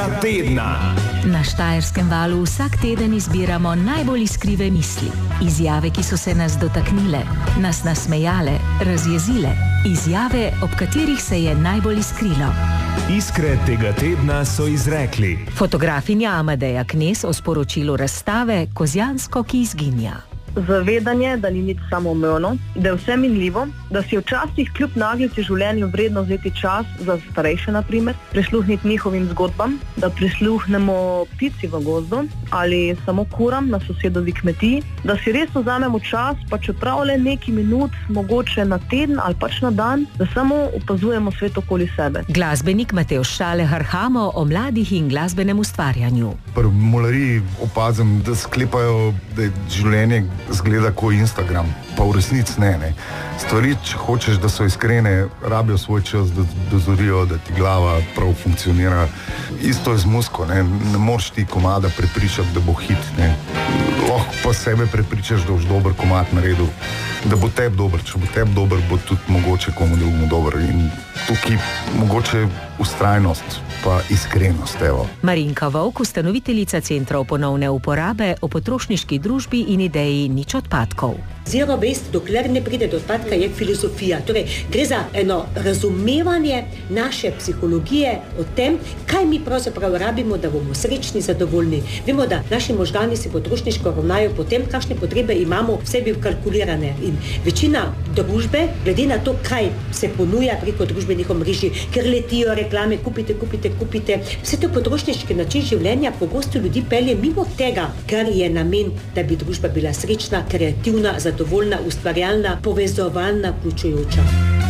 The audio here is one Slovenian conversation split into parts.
tedna. Na Štajerskem valu vsak teden izbiramo najbolj iskrive misli. Izjave, ki so se nas dotaknile, nas nasmejale, razjezile. Izjave, ob katerih se je najbolj iskrilo. Iskre tega tedna so izrekli fotografinja Amadeja Knez o sporočilu razstave Kozjansko, ki izginja. Zavedanje, da ni nič samoumevno, da je vse minljivo, da si včasih kljub naglici življenju vredno vzeti čas za starejše, na primer, prisluhniti njihovim zgodbam, da prisluhnemo ptici v gozdu ali samo kuram na sosedovi kmetiji, da si res vzamemo čas, pa čeprav le nekaj minut, mogoče na teden ali pač na dan, da samo opazujemo svet okoli sebe. Glasbenik Matevž Šale harhamo o mladih in glasbenem ustvarjanju. Pri mulariji opazim, da sklepajo, da je življenje zgleda kot Instagram, pa v resnici ne. Stvari, če hočeš, da so iskrene, rabijo svoj čas, da dozorijo, da ti glava prav funkcionira. Isto je z muziko, ne moreš ti komada prepričati, da bo hit, ne. Lahko pa sebe prepričaš, da boš dober komad naredil, da bo tebi dober. Če bo tebi dober, bo tudi mogoče komu drugemu dober. In tukaj mogoče vztrajnost pa iskrenost, evo. Marinka Vovk, ustanoviteljica centrov ponovne uporabe o potrošniški družbi in ideji nič odpadkov. Zero waste, dokler ne pride do odpadka, je filozofija. Torej, gre za eno razumevanje naše psihologije o tem, kaj mi pravzaprav rabimo, da bomo srečni, zadovoljni. Vemo, da naši možgani se potrošniško ravnajo po tem, kakšne potrebe imamo v sebi vkalkulirane. In večina družbe, glede na to, kaj se ponuja preko družbenih omrežij, ker letijo reklame, kupite, vse to potrošniški način življenja pogosto ljudi pelje mimo tega, kar je namen, da bi družba bila srečna, kreativna, zadovoljna, ustvarjalna, povezovalna, vključujoča.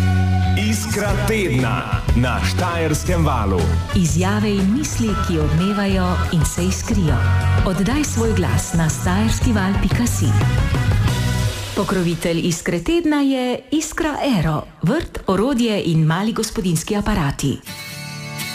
Iskra tedna na Štajerskem valu. Izjave in misli, ki odmevajo in se iskrijo. Oddaj svoj glas na štajerskival.si. Pokrovitelj Iskre tedna je Iskra Aero, vrt, orodje in mali gospodinjski aparati.